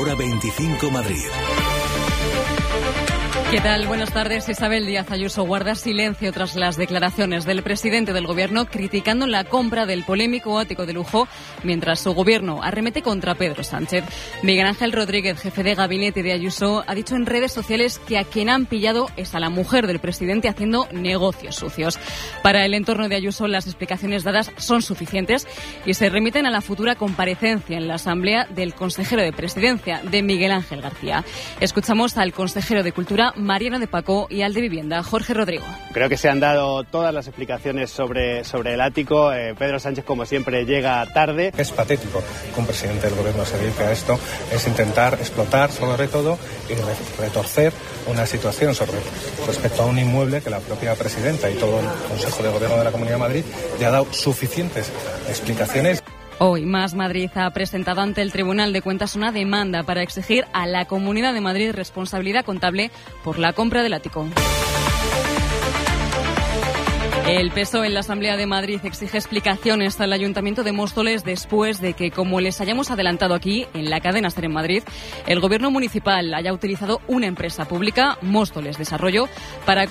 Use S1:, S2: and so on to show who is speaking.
S1: Hora 25 Madrid.
S2: ¿Qué tal? Buenas tardes. Isabel Díaz Ayuso guarda silencio tras las declaraciones del presidente del Gobierno criticando la compra del polémico ático de lujo, mientras su Gobierno arremete contra Pedro Sánchez. Miguel Ángel Rodríguez, jefe de gabinete de Ayuso, ha dicho en redes sociales que a quien han pillado es a la mujer del presidente haciendo negocios sucios. Para el entorno de Ayuso, las explicaciones dadas son suficientes y se remiten a la futura comparecencia en la Asamblea del consejero de Presidencia, de Miguel Ángel García. Escuchamos al consejero de Cultura, Mariano de Paco, y al de Vivienda, Jorge Rodrigo.
S3: Creo que se han dado todas las explicaciones sobre el ático. Pedro Sánchez, como siempre, llega tarde.
S4: Es patético que un presidente del Gobierno se dedique a esto. Es intentar explotar, sobre todo, y retorcer una situación respecto a un inmueble que la propia presidenta y todo el Consejo de Gobierno de la Comunidad de Madrid le ha dado suficientes explicaciones.
S2: Hoy Más Madrid ha presentado ante el Tribunal de Cuentas una demanda para exigir a la Comunidad de Madrid responsabilidad contable por la compra del ático. El PSOE en la Asamblea de Madrid exige explicaciones al Ayuntamiento de Móstoles después de que, como les hayamos adelantado aquí en la cadena SER en Madrid, el Gobierno municipal haya utilizado una empresa pública, Móstoles Desarrollo, para